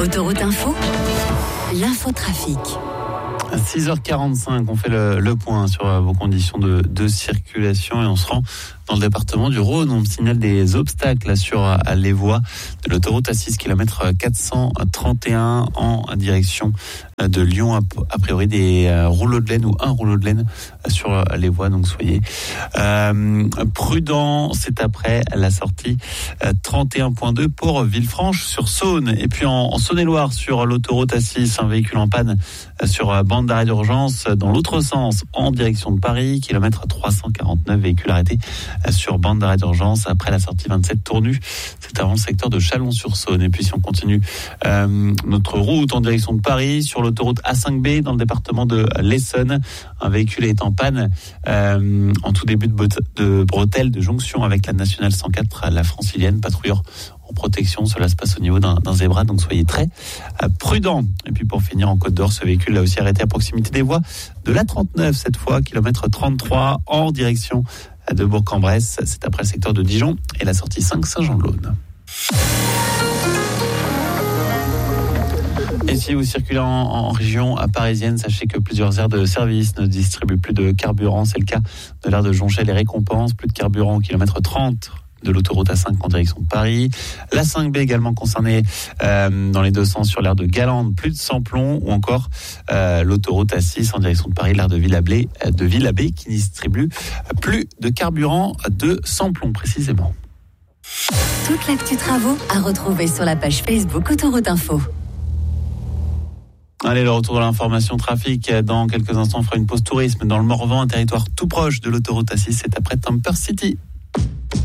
Autoroute Info, l'infotrafic. À 6h45, on fait le point sur vos conditions de circulation et on se rend dans le département du Rhône. On me signale des obstacles sur les voies de l'autoroute à 6 km 431 en direction de Lyon. A priori des rouleaux de laine ou un rouleau de laine sur les voies, donc soyez prudents. C'est après la sortie 31.2 pour Villefranche-sur-Saône. Et puis en Saône-et-Loire, sur l'autoroute A6, un véhicule en panne sur bande d'arrêt d'urgence dans l'autre sens en direction de Paris, kilomètre 349, véhicule arrêté sur bande d'arrêt d'urgence après la sortie 27 Tournu. C'est avant le secteur de Chalon-sur-Saône. Et puis si on continue notre route en direction de Paris, sur l'autoroute A5B dans le département de l'Essonne, un véhicule est en panne en tout début de bretelle de jonction avec la nationale 104, la francilienne, patrouilleur en protection. Cela se passe au niveau d'un zébra, donc soyez très prudents. Et puis pour finir en Côte d'Or, ce véhicule a aussi arrêté à proximité des voies de l'A39, cette fois kilomètre 33 en direction de Bourg-en-Bresse. C'est après le secteur de Dijon et la sortie 5 Saint-Jean-de-Laune. Et si vous circulez en région parisienne, sachez que plusieurs aires de service ne distribuent plus de carburant. C'est le cas de l'aire de Jonchel et Récompense. Plus de carburant au kilomètre 30 de l'autoroute A5 en direction de Paris. La 5B également concernée dans les deux sens sur l'aire de Galande, plus de samplon, ou encore l'autoroute A6 en direction de Paris, l'aire de Villabé qui distribue plus de carburant de samplon précisément. Toute l'actu travaux à retrouver sur la page Facebook Autoroute Info. Allez, le retour de l'information trafic. Dans quelques instants, on fera une pause tourisme dans le Morvan, un territoire tout proche de l'autoroute A6. C'est après Temper City.